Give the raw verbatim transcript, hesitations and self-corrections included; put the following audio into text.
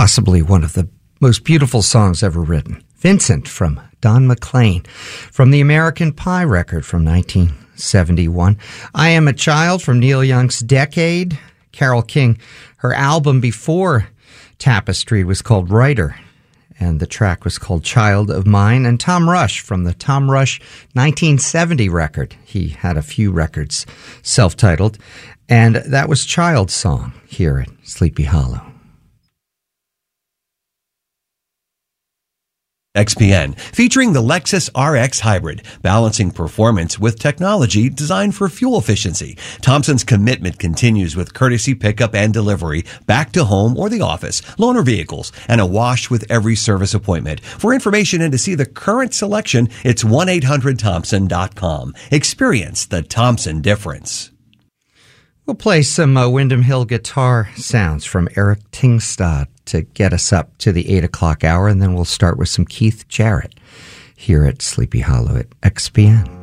possibly one of the most beautiful songs ever written. Vincent from Don McLean, from the American Pie record from nineteen seventy-one. I Am a Child from Neil Young's Decade. Carole King, her album before Tapestry was called Writer, and the track was called Child of Mine. And Tom Rush from the Tom Rush nineteen seventy record. He had a few records self-titled, and that was Child's Song here at Sleepy Hollow. X P N, featuring the Lexus R X Hybrid, balancing performance with technology designed for fuel efficiency. Thompson's commitment continues with courtesy pickup and delivery back to home or the office, loaner vehicles, and a wash with every service appointment. For information and to see the current selection, it's one eight hundred thompson dot com. Experience the Thompson difference. We'll play some uh, Windham Hill guitar sounds from Eric Tingstad to get us up to the eight o'clock hour, and then we'll start with some Keith Jarrett here at Sleepy Hollow at X P N.